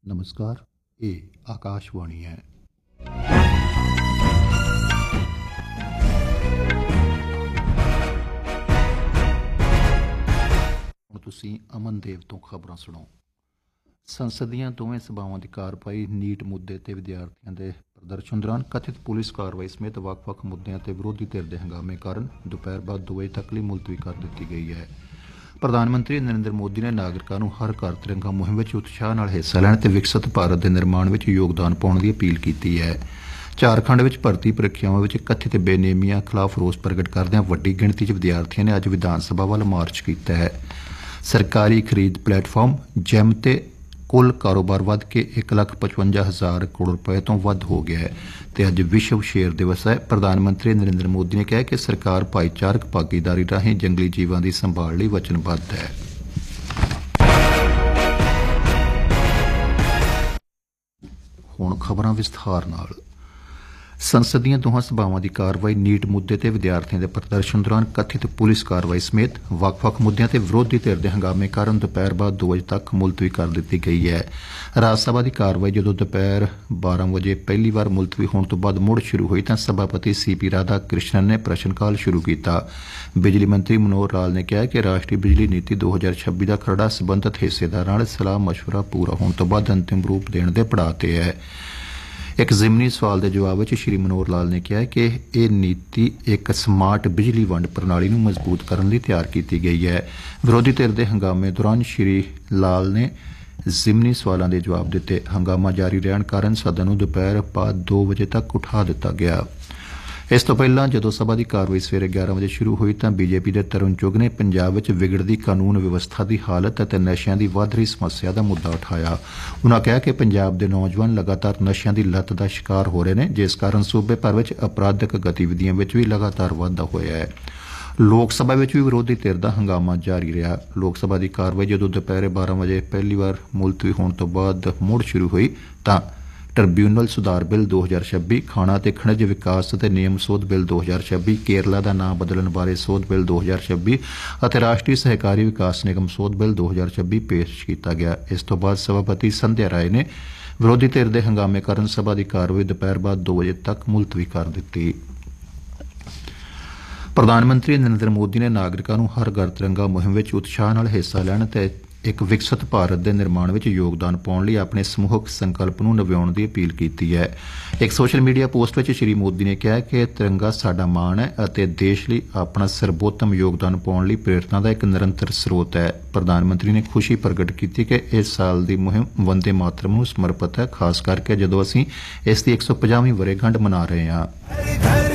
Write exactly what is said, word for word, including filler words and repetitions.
नमस्कार, ਇਹ ਆਕਾਸ਼ਵਾਣੀ ਹੈ। ਹੁਣ ਤੁਸੀਂ ਅਮਨ ਦੇਵ ਤੋਂ ਖਬਰਾਂ ਸੁਣੋ। ਸੰਸਦ ਦੀਆਂ ਦੋਵੇਂ ਸਭਾਵਾਂ ਦੀ ਕਾਰਵਾਈ ਨੀਟ ਮੁੱਦੇ ਤੇ ਵਿਦਿਆਰਥੀਆਂ ਦੇ ਪ੍ਰਦਰਸ਼ਨ ਦੌਰਾਨ ਕਥਿਤ ਪੁਲਿਸ ਕਾਰਵਾਈ ਸਮੇਤ ਵੱਖ-ਵੱਖ ਮੁੱਦਿਆਂ ਤੇ ਵਿਰੋਧੀ ਧਿਰ ਦੇ ਹੰਗਾਮੇ ਕਾਰਨ ਦੁਪਹਿਰ ਬਾਅਦ ਦੋ ਵਜੇ ਤੱਕ ਲਈ ਮੁਲਤਵੀ ਕਰ ਦਿੱਤੀ ਗਈ ਹੈ। ਪ੍ਰਧਾਨ ਮੰਤਰੀ ਨਰਿੰਦਰ ਮੋਦੀ ਨੇ ਨਾਗਰਿਕਾਂ ਨੂੰ ਹਰ ਘਰ ਤਿਰੰਗਾ ਮੁਹਿੰਮ ਵਿੱਚ ਉਤਸ਼ਾਹ ਨਾਲ ਹਿੱਸਾ ਲੈਣ ਤੇ ਵਿਕਸਿਤ ਭਾਰਤ ਦੇ ਨਿਰਮਾਣ ਵਿੱਚ ਯੋਗਦਾਨ ਪਾਉਣ ਦੀ ਅਪੀਲ ਕੀਤੀ ਹੈ। ਝਾਰਖੰਡ ਵਿੱਚ ਭਰਤੀ ਪ੍ਰੀਖਿਆਵਾਂ ਵਿੱਚ ਕਥਿਤ ਬੇਨੇਮੀਆਂ ਖਿਲਾਫ ਰੋਸ ਪ੍ਰਗਟ ਕਰਦਿਆਂ ਵੱਡੀ ਗਿਣਤੀ 'ਚ ਵਿਦਿਆਰਥੀਆਂ ਨੇ ਅੱਜ ਵਿਧਾਨ ਸਭਾ ਵੱਲ ਮਾਰਚ ਕੀਤਾ ਹੈ। ਸਰਕਾਰੀ ਖਰੀਦ ਪਲੇਟਫਾਰਮ ਜੈਮ ਤੇ ਕੁੱਲ ਕਾਰੋਬਾਰ ਵੱਧ ਕੇ ਇੱਕ ਲੱਖ ਪਚਵੰਜਾ ਹਜ਼ਾਰ ਕਰੋੜ ਰੁਪਏ ਤੋਂ ਵੱਧ ਹੋ ਗਿਆ ਹੈ ਤੇ ਅੱਜ ਵਿਸ਼ਵ ਸ਼ੇਰ ਦਿਵਸ ਹੈ। ਪ੍ਰਧਾਨ ਮੰਤਰੀ ਨਰਿੰਦਰ ਮੋਦੀ ਨੇ ਕਿਹਾ ਕਿ ਸਰਕਾਰ ਭਾਈਚਾਰਕ ਭਾਗੀਦਾਰੀ ਰਾਹੀਂ ਜੰਗਲੀ ਜੀਵਾਂ ਦੀ ਸੰਭਾਲ ਲਈ ਵਚਨਬੱਧ ਹੈ। ਹੁਣ ਖਬਰਾਂ ਵਿਸਥਾਰ ਨਾਲ। ਸੰਸਦ ਦੀਆਂ ਦੋਹਾਂ ਸਭਾਵਾਂ ਦੀ ਕਾਰਵਾਈ ਨੀਟ ਮੁੱਦੇ ਤੇ ਵਿਦਿਆਰਥੀਆਂ ਦੇ ਪ੍ਰਦਰਸ਼ਨ ਦੌਰਾਨ ਕਥਿਤ ਪੁਲਿਸ ਕਾਰਵਾਈ ਸਮੇਤ ਵੱਖ-ਵੱਖ ਮੁੱਦਿਆਂ ਤੇ ਵਿਰੋਧੀ ਧਿਰ ਦੇ ਹੰਗਾਮੇ ਕਾਰਨ ਦੁਪਹਿਰ ਬਾਅਦ ਦੋ ਵਜੇ ਤੱਕ ਮੁਲਤਵੀ ਕਰ ਦਿੱਤੀ ਗਈ ਹੈ। ਰਾਜ ਸਭਾ ਦੀ ਕਾਰਵਾਈ ਜਦੋਂ ਦੁਪਹਿਰ ਬਾਰਾਂ ਵਜੇ ਪਹਿਲੀ ਵਾਰ ਮੁਲਤਵੀ ਹੋਣ ਤੋਂ ਬਾਅਦ ਮੁੜ ਸ਼ੁਰੂ ਹੋਈ ਤਾਂ ਸਭਾਪਤੀ ਸੀ ਪੀ ਰਾਧਾ ਕ੍ਰਿਸ਼ਨਨ ਨੇ ਪ੍ਰਸ਼ਨ ਕਾਲ ਸ਼ੁਰੂ ਕੀਤਾ। ਬਿਜਲੀ ਮੰਤਰੀ ਮਨੋਹਰ ਲਾਲ ਨੇ ਕਿਹਾ ਕਿ ਰਾਸ਼ਟਰੀ ਬਿਜਲੀ ਨੀਤੀ ਦੋ ਹਜ਼ਾਰ ਛੱਬੀ ਦਾ ਖਰੜਾ ਸਬੰਧਤ ਹਿੱਸੇਦਾਰਾਂ ਨਾਲ ਸਲਾਹ ਮਸ਼ਵਰਾ ਪੂਰਾ ਹੋਣ ਤੋਂ ਬਾਅਦ ਅੰਤਿਮ ਰੂਪ ਦੇਣ ਦੇ ਪੜਾਅ ਤੇ ਹੈ। ਇੱਕ ਜ਼ਿਮਨੀ ਸਵਾਲ ਦੇ ਜਵਾਬ ਵਿੱਚ ਸ਼੍ਰੀ ਮਨੋਹਰ ਲਾਲ ਨੇ ਕਿਹਾ ਕਿ ਇਹ ਨੀਤੀ ਇੱਕ ਸਮਾਰਟ ਬਿਜਲੀ ਵੰਡ ਪ੍ਰਣਾਲੀ ਨੂੰ ਮਜ਼ਬੂਤ ਕਰਨ ਲਈ ਤਿਆਰ ਕੀਤੀ ਗਈ ਹੈ। ਵਿਰੋਧੀ ਧਿਰ ਦੇ ਹੰਗਾਮੇ ਦੌਰਾਨ ਸ਼੍ਰੀ ਲਾਲ ਨੇ ਜ਼ਿਮਨੀ ਸਵਾਲਾਂ ਦੇ ਜਵਾਬ ਦਿੱਤੇ। ਹੰਗਾਮਾ ਜਾਰੀ ਰਹਿਣ ਕਾਰਨ ਸਦਨ ਨੂੰ ਦੁਪਹਿਰ ਬਾਅਦ ਦੋ ਵਜੇ ਤੱਕ ਉਠਾ ਦਿੱਤਾ ਗਿਆ। ਇਸ ਤੋਂ ਪਹਿਲਾਂ ਜਦੋਂ ਸਭਾ ਦੀ ਕਾਰਵਾਈ ਸਵੇਰੇ ਗਿਆਰਾਂ ਵਜੇ ਸ਼ੁਰੂ ਹੋਈ ਤਾਂ ਬੀਜੇਪੀ ਦੇ ਤਰੁਣ ਚੁੱਗ ਨੇ ਪੰਜਾਬ ਵਿੱਚ ਵਿਗੜਦੀ ਕਾਨੂੰਨ ਵਿਵਸਥਾ ਦੀ ਹਾਲਤ ਅਤੇ ਨਸ਼ਿਆਂ ਦੀ ਵੱਧ ਰਹੀ ਸਮੱਸਿਆ ਦਾ ਮੁੱਦਾ ਉਠਾਇਆ। ਉਨ੍ਹਾਂ ਕਿਹਾ ਕਿ ਪੰਜਾਬ ਦੇ ਨੌਜਵਾਨ ਲਗਾਤਾਰ ਨਸ਼ਿਆਂ ਦੀ ਲੱਤ ਦਾ ਸ਼ਿਕਾਰ ਹੋ ਰਹੇ ਨੇ, ਜਿਸ ਕਾਰਨ ਸੂਬੇ ਭਰ ਵਿੱਚ ਅਪਰਾਧਿਕ ਗਤੀਵਿਧੀਆਂ ਵਿੱਚ ਵੀ ਲਗਾਤਾਰ ਵਾਧਾ ਹੋਇਆ ਹੈ। ਲੋਕ ਸਭਾ ਵਿੱਚ ਵੀ ਵਿਰੋਧੀ ਧਿਰ ਦਾ ਹੰਗਾਮਾ ਜਾਰੀ ਰਿਹਾ। ਲੋਕ ਸਭਾ ਦੀ ਕਾਰਵਾਈ ਜਦੋਂ ਦੁਪਹਿਰੇ ਬਾਰਾਂ ਵਜੇ ਪਹਿਲੀ ਵਾਰ ਮੁਲਤਵੀ ਹੋਣ ਤੋਂ ਬਾਅਦ ਮੁੜ ਸ਼ੁਰੂ ਹੋਈ ਤਾਂ ਟ੍ਰਿਬਿਊਨਲ ਸੁਧਾਰ ਬਿੱਲ ਦੋ ਹਜ਼ਾਰ ਛੱਬੀ, ਖਾਣਾ ਤੇ ਖਣਿਜ ਵਿਕਾਸ ਅਤੇ ਨਿਯਮ ਸੋਧ ਬਿੱਲ ਦੋ ਹਜ਼ਾਰ ਛੱਬੀ, ਕੇਰਲਾ ਦਾ ਨਾਂ ਬਦਲਣ ਬਾਰੇ ਸੋਧ ਬਿੱਲ ਦੋ ਹਜ਼ਾਰ ਛੱਬੀ ਅਤੇ ਰਾਸ਼ਟਰੀ ਸਹਿਕਾਰੀ ਵਿਕਾਸ ਨਿਗਮ ਸੋਧ ਬਿੱਲ ਦੋ ਹਜ਼ਾਰ ਛੱਬੀ ਪੇਸ਼ ਕੀਤਾ ਗਿਆ। ਇਸ ਤੋਂ ਬਾਅਦ ਸਭਾਪਤੀ ਸੰਧਿਆ ਰਾਏ ਨੇ ਵਿਰੋਧੀ ਧਿਰ ਦੇ ਹੰਗਾਮੇ ਕਾਰਨ ਸਭਾ ਦੀ ਕਾਰਵਾਈ ਦੁਪਹਿਰ ਬਾਅਦ ਦੋ ਵਜੇ ਤੱਕ ਮੁਲਤਵੀ ਕਰ ਦਿੱਤੀ। ਪ੍ਰਧਾਨ ਮੰਤਰੀ ਨਰਿੰਦਰ ਮੋਦੀ ਨੇ ਨਾਗਰਿਕਾਂ ਨੂੰ ਹਰ ਘਰ ਤਿਰੰਗਾ ਮੁਹਿੰਮ ਵਿੱਚ ਉਤਸ਼ਾਹ ਨਾਲ ਹਿੱਸਾ ਲੈਣ ਤੇ ਇੱਕ ਵਿਕਸਿਤ ਭਾਰਤ ਦੇ ਨਿਰਮਾਣ ਵਿੱਚ ਯੋਗਦਾਨ ਪਾਉਣ ਲਈ ਆਪਣੇ ਸਮੂਹਕ ਸੰਕਲਪ ਨੂੰ ਨਿਭਾਉਣ ਦੀ ਅਪੀਲ ਕੀਤੀ ਹੈ। ਇੱਕ ਸੋਸ਼ਲ ਮੀਡੀਆ ਪੋਸਟ ਵਿੱਚ ਸ਼੍ਰੀ ਮੋਦੀ ਨੇ ਕਿਹਾ ਕਿ ਤਿਰੰਗਾ ਸਾਡਾ ਮਾਣ ਹੈ ਅਤੇ ਦੇਸ਼ ਲਈ ਆਪਣਾ ਸਰਬੋਤਮ ਯੋਗਦਾਨ ਪਾਉਣ ਲਈ ਪ੍ਰੇਰਨਾ ਦਾ ਇੱਕ ਨਿਰੰਤਰ ਸਰੋਤ ਹੈ। ਪ੍ਰਧਾਨ ਮੰਤਰੀ ਨੇ ਖੁਸ਼ੀ ਪ੍ਰਗਟ ਕੀਤੀ ਕਿ ਇਸ ਸਾਲ ਦੀ ਮੁਹਿੰਮ ਵੰਦੇ ਮਾਤਰਮ ਨੂੰ ਸਮਰਪਿਤ ਹੈ, ਖਾਸ ਕਰਕੇ ਜਦੋਂ ਅਸੀਂ ਇਸ ਦੀ ਇੱਕ ਸੌ ਪੰਜਾਹਵੀਂ ਵਰ੍ਹੇਗੰਢ ਮਨਾ ਰਹੇ ਹਾਂ।